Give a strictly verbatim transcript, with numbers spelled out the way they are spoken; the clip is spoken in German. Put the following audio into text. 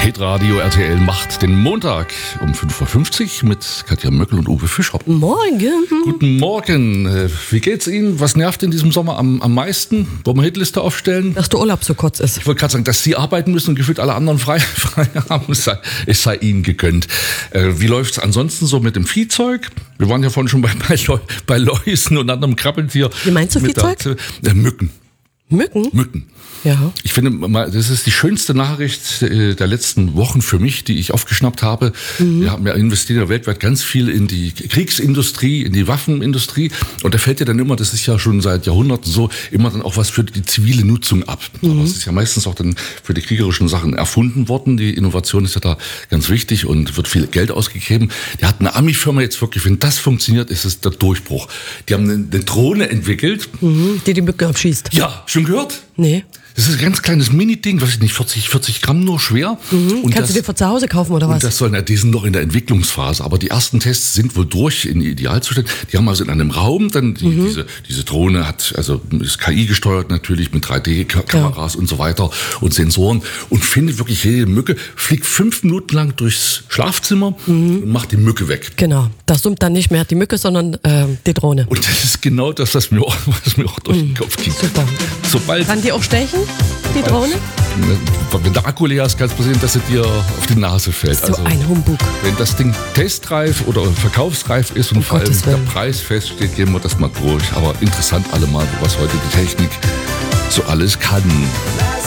Hitradio R T L macht den Montag um fünf Uhr fünfzig mit Katja Möckel und Uwe Fischer. Morgen. Guten Morgen. Wie geht's Ihnen? Was nervt in diesem Sommer am, am meisten? Wollen wir Hitliste aufstellen? Dass der Urlaub so kurz ist. Ich wollte gerade sagen, dass Sie arbeiten müssen und gefühlt alle anderen frei, frei haben. Es sei, es sei Ihnen gegönnt. Äh, wie läuft's ansonsten so mit dem Viehzeug? Wir waren ja vorhin schon bei, bei, Leu- bei Läusen und anderem Krabbeltier. Wie meinst du Mit Viehzeug? Der, äh, Mücken. Mücken? Mücken. Ja. Ich finde, mal, das ist die schönste Nachricht äh, der letzten Wochen für mich, die ich aufgeschnappt habe. Mhm. Wir haben ja investiert ja weltweit ganz viel in die Kriegsindustrie, in die Waffenindustrie. Und da fällt ja dann immer, das ist ja schon seit Jahrhunderten so, immer dann auch was für die zivile Nutzung ab. Mhm. Aber es ist ja meistens auch dann für die kriegerischen Sachen erfunden worden. Die Innovation ist ja da ganz wichtig und wird viel Geld ausgegeben. Die hat eine Ami-Firma jetzt wirklich, wenn das funktioniert, ist es der Durchbruch. Die haben eine, eine Drohne entwickelt. Mhm. Die die Mücken abschießt. Ja, schon gehört? Nee. Das ist ein ganz kleines Mini-Ding, weiß ich nicht, vierzig, vierzig Gramm nur schwer. Mhm. Und Kannst das, du dir für zu Hause kaufen oder und was? das sollen, ja, die sind noch in der Entwicklungsphase, aber die ersten Tests sind wohl durch in Idealzustand. Die haben also in einem Raum dann die, mhm. diese, diese Drohne hat, also ist K I gesteuert natürlich mit drei D-Kameras ja. und so weiter und Sensoren und findet wirklich jede Mücke, fliegt fünf Minuten lang durchs Schlafzimmer mhm. und macht die Mücke weg. Genau, da summt dann nicht mehr die Mücke, sondern äh, die Drohne. Und das ist genau das, was mir auch, was mir auch durch den Kopf ging. Super. Sobald Kann die auch stechen, die Drohne? Wenn der Akku leer ist, kann es passieren, dass sie dir auf die Nase fällt. So also, ein Humbug. Wenn das Ding testreif oder verkaufsreif ist und um vor allem der Preis feststeht, gehen wir das mal durch. Aber interessant allemal, was heute die Technik so alles kann.